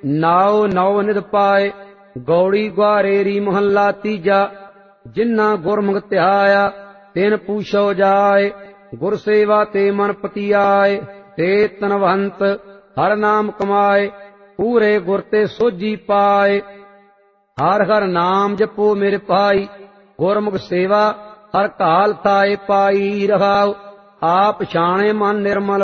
ਨਾਉ ਨੌ ਨਿਧ ਪਾਏ। ਗੌੜੀ ਗੁਆਰੇਰੀ ਮਹੱਲਾ ਤੀਜਾ। ਜਿਨ੍ਹਾਂ ਗੁਰਮੁਖ ਧਿਆਇਆ ਤਿਨ ਪੂਛੋ ਜਾਏ। ਗੁਰ ਸੇਵਾ ਤੇ ਮਨ ਪਤੀਆਏ। ਤੇ ਤਨਵੰਤ ਹਰ ਨਾਮ ਕਮਾਏ। ਪੂਰੇ ਗੁਰ ਤੇ ਸੋਝੀ ਪਾਏ। ਹਰ ਹਰ ਨਾਮ ਜਪੋ ਮੇਰੇ ਭਾਈ। ਗੁਰਮੁਖ ਸੇਵਾ ਹਰ ਕਾਲ ਥਾਏ ਪਾਈ। ਰਹਾਉ ਆਪ ਛਾਣੇ ਮਨ ਨਿਰਮਲ